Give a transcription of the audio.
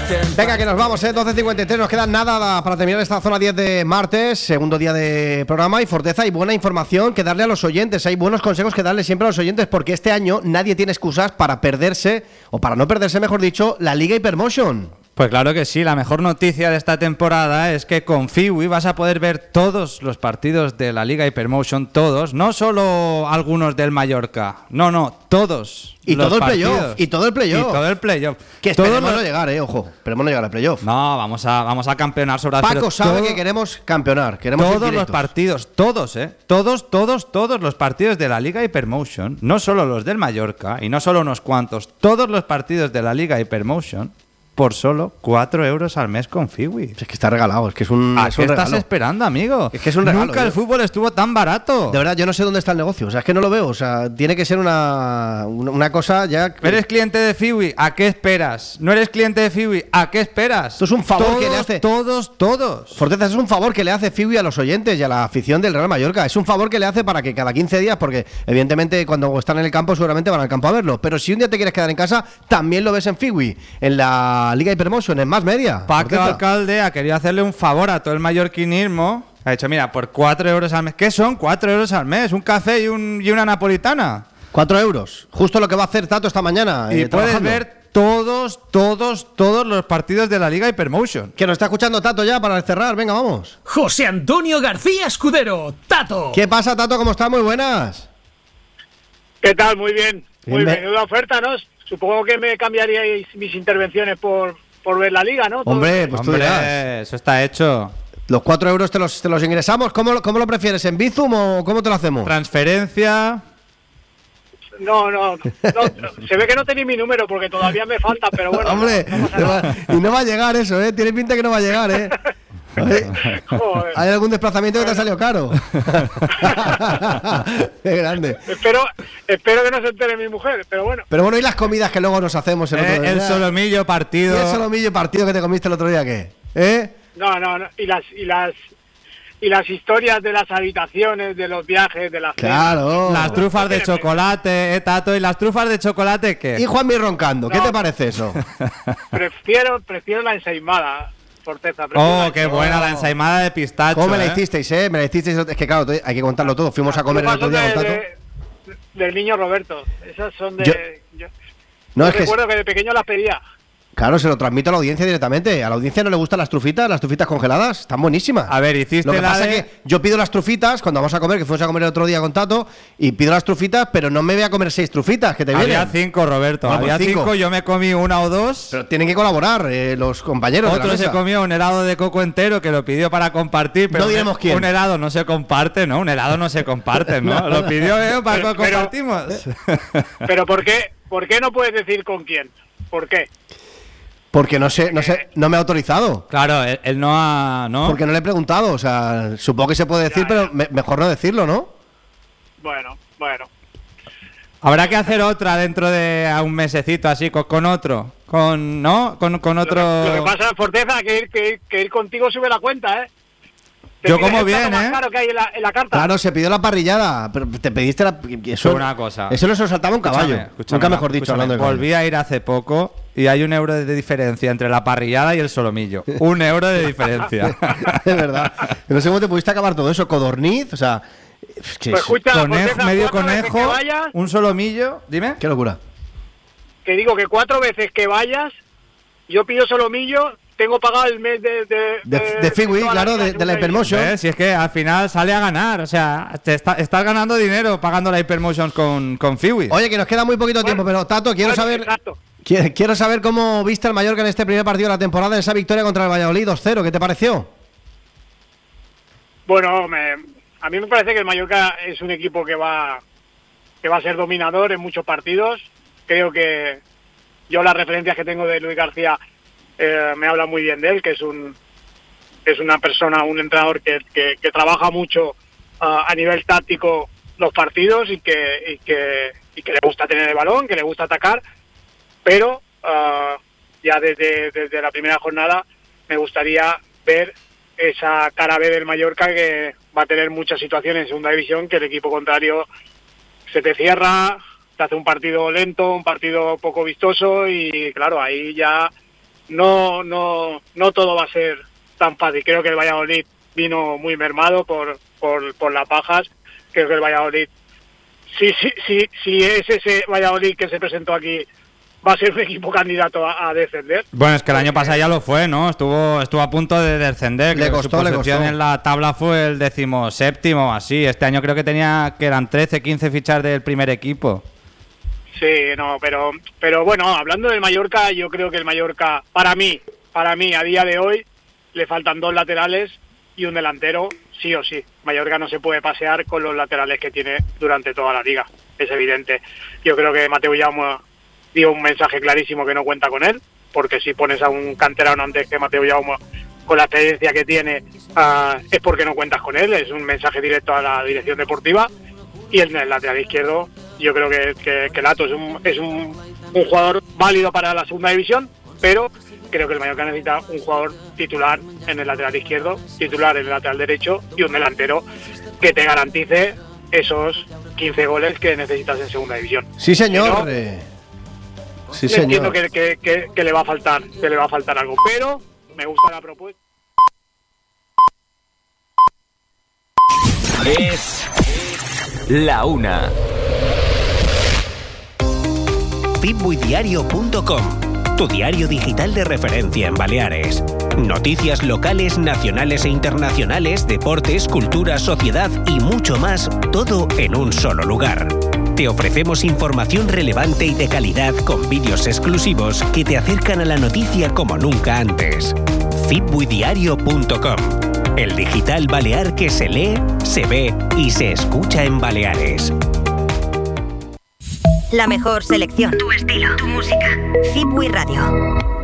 Venga, que nos vamos, 12:53, nos queda nada para terminar esta zona 10 de martes, segundo día de programa, y Forteza, hay buena información que darle a los oyentes, hay buenos consejos que darle siempre a los oyentes, porque este año nadie tiene excusas para perderse, o para no perderse, mejor dicho, la Liga Hypermotion. Pues claro que sí, la mejor noticia de esta temporada es que con Fiwi vas a poder ver todos los partidos de la Liga Hypermotion, todos, no solo algunos del Mallorca, no, todos. Y todo el playoff, y todo el playoff. Que esperemos no llegar, ojo, esperemos no llegar al playoff. No, vamos a campeonar sobre Acero. Paco sabe que queremos campeonar, queremos todos los partidos, todos los partidos de la Liga Hypermotion, no solo los del Mallorca y no solo unos cuantos, todos los partidos de la Liga Hypermotion por solo 4 euros al mes con Fiwi. Es que está regalado, es que es un ¿A qué estás esperando, amigo? Es que es un regalo. Nunca el fútbol estuvo tan barato. De verdad, yo no sé dónde está el negocio, o sea, es que no lo veo, o sea, tiene que ser una cosa ya... ¿Eres cliente de Fiwi? ¿A qué esperas? ¿No eres cliente de Fiwi? ¿A qué esperas? Esto es un favor que le hace... Todos. Forteza, es un favor que le hace Fiwi a los oyentes y a la afición del Real Mallorca. Es un favor que le hace para que cada 15 días, porque evidentemente cuando están en el campo seguramente van al campo a verlo, pero si un día te quieres quedar en casa, también lo ves en Fiwi, en la Liga Hypermotion, en Más Media. Paco Alcalde ha querido hacerle un favor a todo el mallorquinismo. Ha dicho, mira, por 4 euros al mes. ¿Qué son 4 euros al mes? ¿Un café y una napolitana? 4 euros. Justo lo que va a hacer Tato esta mañana. Y puedes ver todos los partidos de la Liga Hypermotion. Que nos está escuchando Tato ya para cerrar. Venga, vamos. José Antonio García Escudero, Tato. ¿Qué pasa, Tato? ¿Cómo estás? Muy buenas. ¿Qué tal? Muy bien. Muy bien. Menuda oferta, ¿no? Supongo que me cambiaríais mis intervenciones por ver la Liga, ¿no? Hombre, pues tú dirás. Eso está hecho. Los 4 euros te los ingresamos. ¿Cómo lo prefieres? ¿En Bizum o cómo te lo hacemos? Transferencia. No. Se ve que no tenéis mi número porque todavía me falta, pero bueno. Hombre, y no va a llegar eso, ¿eh? Tiene pinta que no va a llegar, ¿eh? Joder. ¿Hay algún desplazamiento que te ha salido caro? Qué grande. Espero que no se entere mi mujer, pero bueno. Pero bueno, ¿y las comidas que luego nos hacemos el otro día? El solomillo partido. ¿Y el solomillo partido que te comiste el otro día qué? ¿Eh? No. Y las historias de las habitaciones, de los viajes, de las Claro. Las trufas de chocolate, Tato. ¿Y las trufas de chocolate qué? Y Juanmi roncando. ¿Qué te parece eso? Prefiero la ensaimada. Forteza, qué buena la ensaimada de pistacho. ¿Cómo me la hicisteis, me la hicisteis? Es que claro, hay que contarlo todo. Fuimos a comer el otro día con Tato. Del niño Roberto. Esas son de... Yo recuerdo que de pequeño las pedía. Claro, se lo transmito a la audiencia directamente. A la audiencia no le gustan las trufitas congeladas. Están buenísimas. A ver, hiciste lo que pasa es que yo pido las trufitas cuando vamos a comer, que fuimos a comer el otro día con Tato, y pido las trufitas, pero no me voy a comer 6 trufitas, que te vienen. Había 5, Roberto. Bueno, había pues 5, yo me comí 1 o 2. Pero tienen que colaborar los compañeros. Otro se comió un helado de coco entero que lo pidió para compartir, pero no diremos quién. Un helado no se comparte, ¿no? Un helado no se comparte, ¿no? Lo pidió para que compartimos. Pero ¿por qué no puedes decir con quién? ¿Por qué? Porque no me ha autorizado. Claro, él no ha... ¿no? Porque no le he preguntado, o sea, supongo que se puede decir, pero mejor no decirlo, ¿no? Bueno. Habrá que hacer otra dentro de un mesecito, así, con otro. Con otro... Lo que pasa, Forteza, que ir contigo sube la cuenta, ¿eh? Yo como bien, más caro que hay en la carta. Claro, se pidió la parrillada, pero te pediste eso. Una cosa. Eso no se saltaba un caballo. Nunca mejor dicho, hablando de volví a ir hace poco y hay 1 euro de diferencia entre la parrillada y el solomillo. 1 euro de diferencia. Es verdad. No sé cómo te pudiste acabar todo eso. Codorniz, o sea... Pues escucha, Forteza, medio conejo, un solomillo. Dime. Qué locura. Que digo que 4 veces que vayas, yo pido solomillo... Tengo pagado el mes de Fiwi, claro, de la Hypermotion. Si es que al final sale a ganar, o sea, estás ganando dinero pagando la Hypermotion con Fiwi. Oye, que nos queda muy poquito tiempo, pero Tato, quiero saber cómo viste al Mallorca en este primer partido de la temporada, en esa victoria contra el Valladolid 2-0. ¿Qué te pareció? Bueno, a mí me parece que el Mallorca es un equipo que va a ser dominador en muchos partidos. Creo que yo las referencias que tengo de Luis García me habla muy bien de él, que es una persona, un entrenador que trabaja mucho a nivel táctico los partidos y que le gusta tener el balón, que le gusta atacar, pero ya desde la primera jornada me gustaría ver esa cara B del Mallorca, que va a tener muchas situaciones en segunda división, que el equipo contrario se te cierra, te hace un partido lento, un partido poco vistoso, y claro, ahí ya no todo va a ser tan fácil. Creo que el Valladolid vino muy mermado por las bajas. Creo que el Valladolid, si es ese Valladolid que se presentó aquí, va a ser un equipo candidato a descender. Bueno, es que el año pasado ya lo fue, ¿no? Estuvo a punto de descender. Le costó. En la tabla fue el 17º, así. Este año creo que eran 13, 15 fichas del primer equipo. Sí, no, pero bueno, hablando del Mallorca, yo creo que el Mallorca, para mí, a día de hoy, le faltan 2 laterales y un delantero, sí o sí. Mallorca no se puede pasear con los laterales que tiene durante toda la liga, es evidente. Yo creo que Mateu Jaume dio un mensaje clarísimo que no cuenta con él, porque si pones a un canterano antes que Mateu Jaume, con la experiencia que tiene, es porque no cuentas con él. Es un mensaje directo a la dirección deportiva. Y en el lateral izquierdo, yo creo que Lato es un jugador válido para la segunda división, pero creo que el Mallorca necesita un jugador titular en el lateral izquierdo, titular en el lateral derecho y un delantero que te garantice esos 15 goles que necesitas en segunda división. Sí, señor. Sí, señor. Entiendo que le va a faltar algo, pero me gusta la propuesta. Es la una. Fitbuidiario.com, tu diario digital de referencia en Baleares. Noticias locales, nacionales e internacionales, deportes, cultura, sociedad y mucho más, todo en un solo lugar. Te ofrecemos información relevante y de calidad con vídeos exclusivos que te acercan a la noticia como nunca antes. Fitbuidiario.com, el digital balear que se lee, se ve y se escucha en Baleares. La mejor selección, tu estilo, tu música. Fitbui Radio.